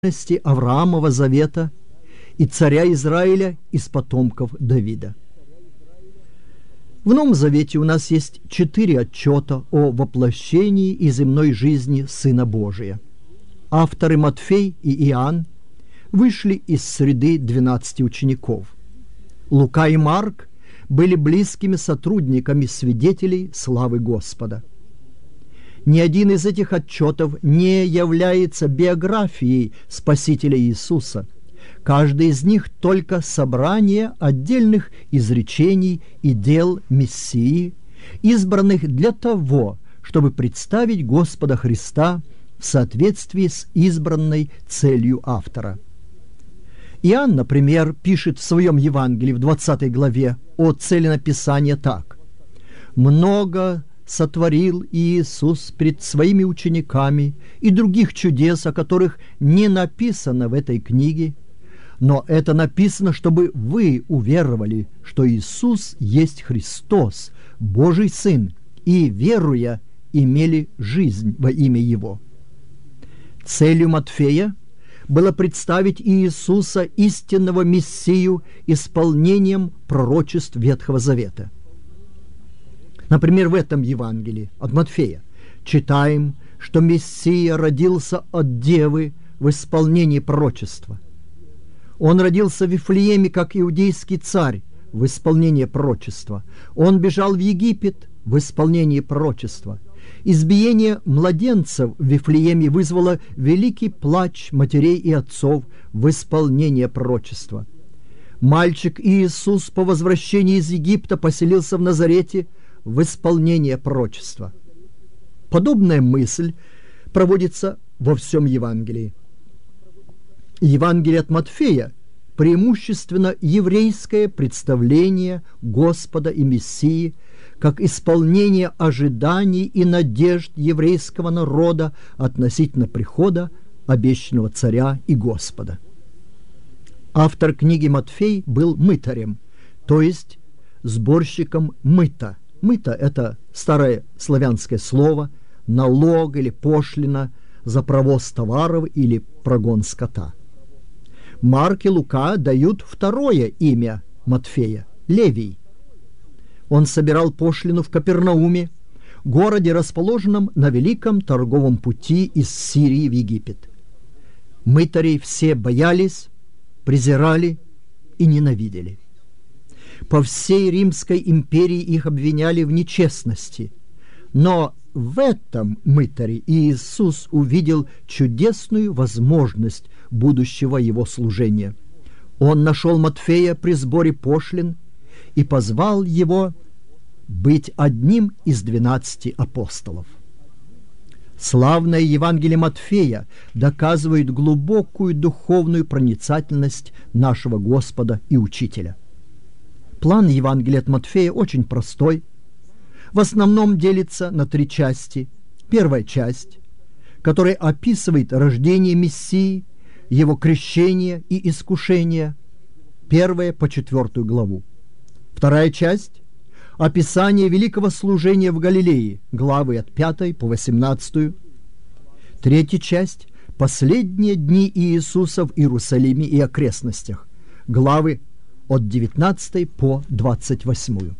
Авраамова завета и царя Израиля из потомков Давида. В Новом Завете у нас есть 4 отчета о воплощении и земной жизни Сына Божия. Авторы Матфей и Иоанн вышли из среды 12 учеников. Лука и Марк были близкими сотрудниками свидетелей славы Господа. Ни один из этих отчетов не является биографией Спасителя Иисуса. Каждый из них только собрание отдельных изречений и дел Мессии, избранных для того, чтобы представить Господа Христа в соответствии с избранной целью автора. Иоанн, например, пишет в своем Евангелии в 20 главе о цели написания так: «Много сотворил Иисус пред своими учениками и других чудес, о которых не написано в этой книге, но это написано, чтобы вы уверовали, что Иисус есть Христос, Божий Сын, и, веруя, имели жизнь во имя Его». Целью Матфея было представить Иисуса, истинного Мессию, исполнением пророчеств Ветхого Завета. Например, в этом Евангелии от Матфея читаем, что Мессия родился от Девы в исполнении пророчества. Он родился в Вифлееме как иудейский царь в исполнении пророчества. Он бежал в Египет в исполнении пророчества. Избиение младенцев в Вифлееме вызвало великий плач матерей и отцов в исполнение пророчества. Мальчик Иисус по возвращении из Египта поселился в Назарете в исполнение пророчества. Подобная мысль проводится во всем Евангелии. Евангелие от Матфея преимущественно еврейское представление Господа и Мессии как исполнение ожиданий и надежд еврейского народа относительно прихода обещанного царя и Господа. Автор книги Матфей был мытарем, то есть сборщиком мыта. Мыто – это старое славянское слово, налог или пошлина за провоз товаров или прогон скота. Марк и Лука дают второе имя Матфея – Левий. Он собирал пошлину в Капернауме, городе, расположенном на великом торговом пути из Сирии в Египет. Мытарей все боялись, презирали и ненавидели. По всей Римской империи их обвиняли в нечестности. Но в этом мытаре Иисус увидел чудесную возможность будущего его служения. Он нашел Матфея при сборе пошлин и позвал его быть одним из 12 апостолов. Славное Евангелие Матфея доказывает глубокую духовную проницательность нашего Господа и Учителя. План Евангелия от Матфея очень простой. В основном делится на 3 части. Первая часть, которая описывает рождение Мессии, его крещение и искушение, 1 по 4 главу. Вторая часть – описание великого служения в Галилее, главы от 5 по 18. Третья часть – последние дни Иисуса в Иерусалиме и окрестностях, главы от 19 по 28.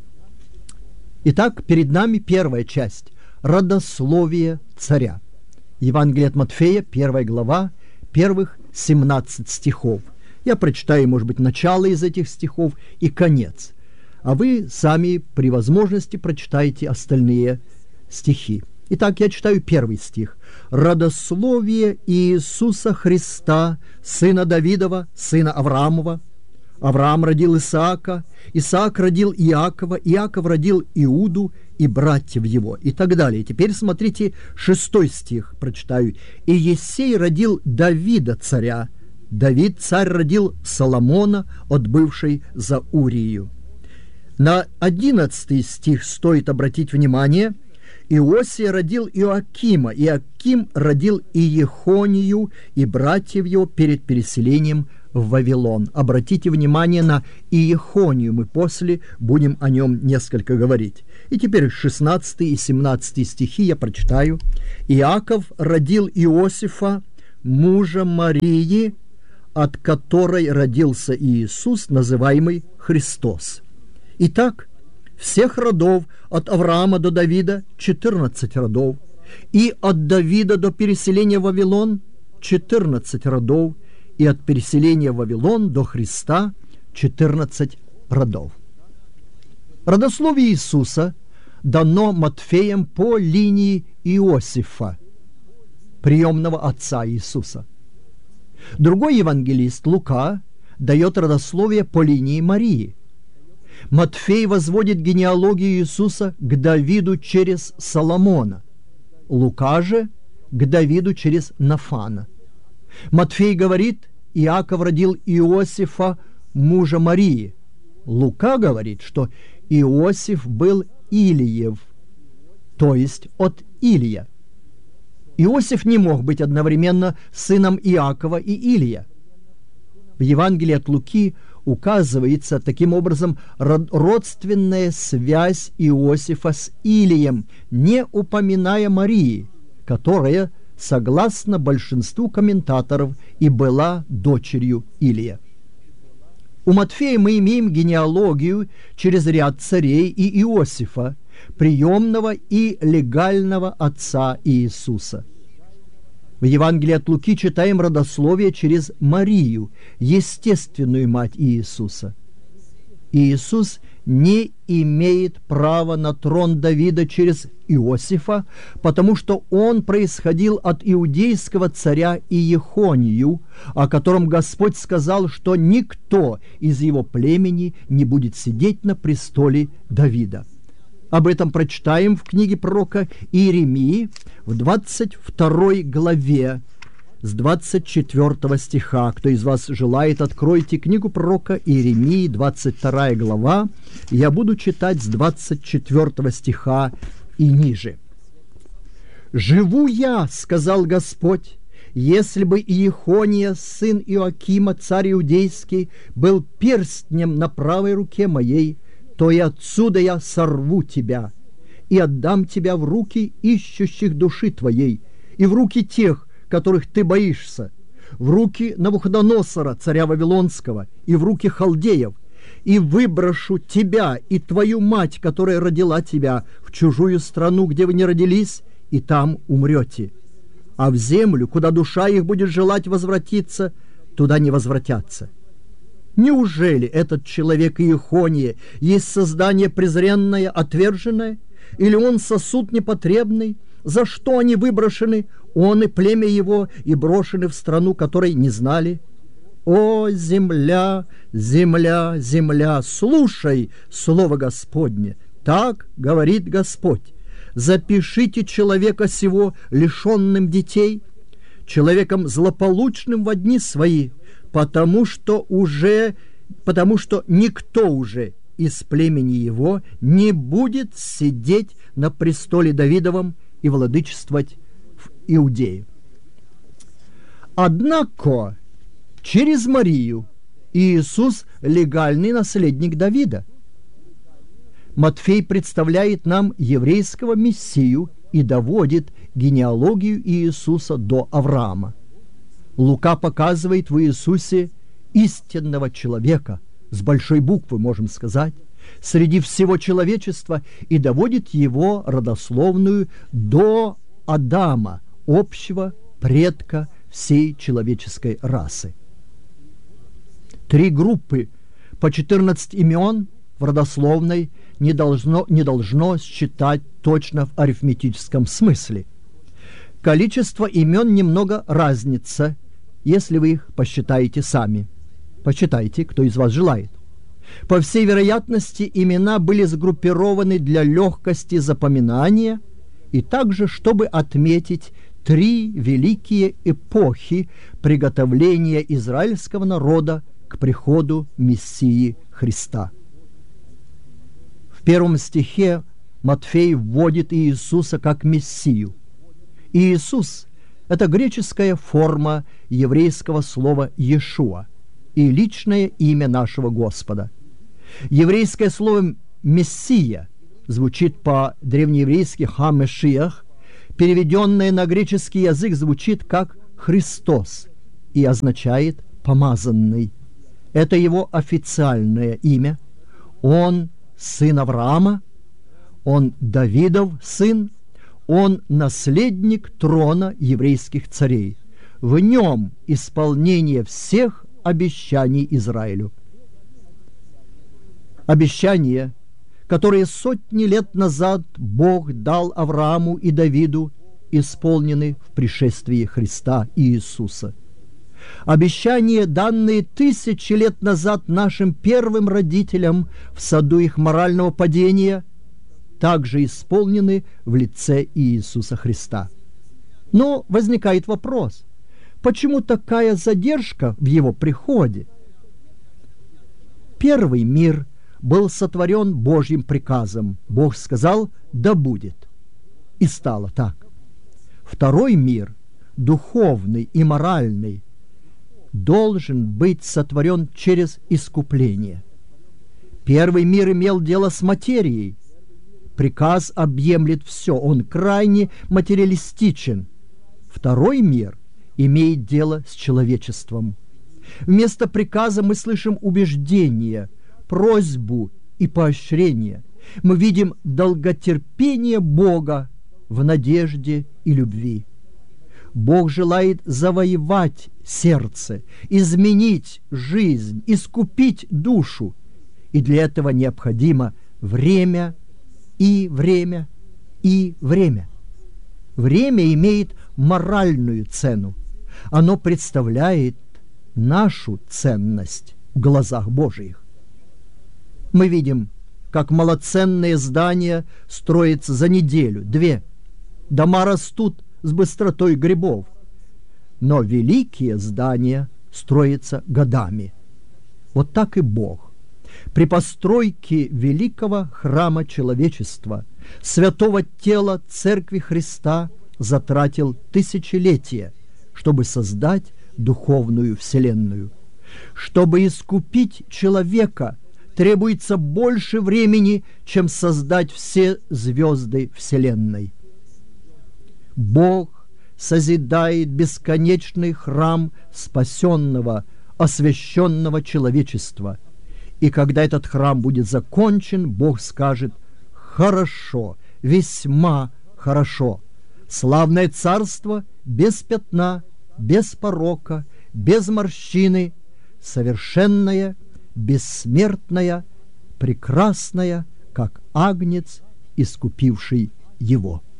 Итак, перед нами первая часть – родословие царя. Евангелие от Матфея, 1 глава, первых 17 стихов. Я прочитаю, может быть, начало из этих стихов и конец, а вы сами при возможности прочитайте остальные стихи. Итак, я читаю 1 стих. «Родословие Иисуса Христа, сына Давидова, сына Авраамова. Авраам родил Исаака, Исаак родил Иакова, Иаков родил Иуду и братьев его», и так далее. Теперь смотрите 6 стих, прочитаю. «И Иессей родил Давида царя, Давид царь родил Соломона, отбывший за Урию». На 11 стих стоит обратить внимание. «Иосия родил Иоакима, Иоаким родил Иехонию и братьев его перед переселением в Вавилон». Обратите внимание на Иехонию, мы после будем о нем несколько говорить. И теперь 16 и 17 стихи я прочитаю. «Иаков родил Иосифа, мужа Марии, от которой родился Иисус, называемый Христос. Итак, всех родов от Авраама до Давида 14 родов, и от Давида до переселения в Вавилон 14 родов, и от переселения в Вавилон до Христа 14 родов. Родословие Иисуса дано Матфеем по линии Иосифа, приемного отца Иисуса. Другой евангелист, Лука, дает родословие по линии Марии. Матфей возводит генеалогию Иисуса к Давиду через Соломона, Лука же к Давиду через Нафана. Матфей говорит, Иаков родил Иосифа, мужа Марии. Лука говорит, что Иосиф был Илиев, то есть от Илия. Иосиф не мог быть одновременно сыном Иакова и Илия. В Евангелии от Луки указывается таким образом родственная связь Иосифа с Илием, не упоминая Марии, которая, согласно большинству комментаторов, и была дочерью Илия. У Матфея мы имеем генеалогию через ряд царей и Иосифа, приемного и легального отца Иисуса. В Евангелии от Луки читаем родословие через Марию, естественную мать Иисуса. Иисус не имеет права на трон Давида через Иосифа, потому что он происходил от иудейского царя Иехонию, о котором Господь сказал, что никто из его племени не будет сидеть на престоле Давида. Об этом прочитаем в книге пророка Иеремии в 22 главе с 24 стиха. Кто из вас желает, откройте книгу пророка Иеремии, 22 глава. Я буду читать с 24 стиха и ниже. «Живу я, — сказал Господь, — если бы Иехония, сын Иоакима, царь иудейский, был перстнем на правой руке моей, то и отсюда я сорву тебя и отдам тебя в руки ищущих души твоей, и в руки тех, которых ты боишься, в руки Навуходоносора, царя Вавилонского, и в руки халдеев, и выброшу тебя и твою мать, которая родила тебя, в чужую страну, где вы не родились, и там умрете. А в землю, куда душа их будет желать возвратиться, туда не возвратятся». Неужели этот человек Иехония есть создание презренное, отверженное? Или он сосуд непотребный? За что они выброшены, он и племя его, и брошены в страну, которой не знали? О, земля, земля, земля, слушай слово Господне! Так говорит Господь: запишите человека сего лишенным детей, человеком злополучным во дни свои, потому что никто уже из племени его не будет сидеть на престоле Давидовом и владычествовать в Иудее. Однако через Марию Иисус легальный наследник Давида. Матфей представляет нам еврейского Мессию и доводит генеалогию Иисуса до Авраама. Лука показывает в Иисусе истинного человека, с большой буквы, можем сказать, среди всего человечества, и доводит его родословную до Адама, общего предка всей человеческой расы. 3 группы по 14 имен в родословной не должно считать точно в арифметическом смысле. Количество имен немного разнится, если вы их посчитаете сами. Посчитайте, кто из вас желает. По всей вероятности, имена были сгруппированы для легкости запоминания и также, чтобы отметить 3 великие эпохи приготовления израильского народа к приходу Мессии Христа. В 1 стихе Матфей вводит Иисуса как Мессию. Иисус – это греческая форма еврейского слова «Иешуа» и личное имя нашего Господа. Еврейское слово «Мессия» звучит по-древнееврейски «Ха-Мешиах», переведенное на греческий язык звучит как Христос и означает «помазанный». Это его официальное имя. Он сын Авраама, он Давидов сын, он наследник трона еврейских царей. В нем исполнение всех обещаний Израилю. Обещания, которые сотни лет назад Бог дал Аврааму и Давиду, исполнены в пришествии Христа Иисуса. Обещания, данные тысячи лет назад нашим первым родителям в саду их морального падения, также исполнены в лице Иисуса Христа. Но возникает вопрос, почему такая задержка в его приходе? Первый мир был сотворен Божьим приказом. Бог сказал: «Да будет». И стало так. Второй мир, духовный и моральный, должен быть сотворен через искупление. Первый мир имел дело с материей. Приказ объемлет все, он крайне материалистичен. Второй мир имеет дело с человечеством. Вместо приказа мы слышим убеждение, просьбу и поощрение. Мы видим долготерпение Бога в надежде и любви. Бог желает завоевать сердце, изменить жизнь, искупить душу. И для этого необходимо время и время и время. Время имеет моральную цену. Оно представляет нашу ценность в глазах Божьих. Мы видим, как малоценные здания строятся за неделю, две. Дома растут с быстротой грибов. Но великие здания строятся годами. Вот так и Бог. При постройке великого храма человечества, святого тела Церкви Христа, затратил тысячелетия, чтобы создать духовную вселенную. Чтобы искупить человека, требуется больше времени, чем создать все звезды вселенной. Бог созидает бесконечный храм спасенного, освященного человечества. И когда этот храм будет закончен, Бог скажет: «Хорошо, весьма хорошо». Славное царство без пятна, без порока, без морщины, совершенное, бессмертное, прекрасное, как агнец, искупивший его.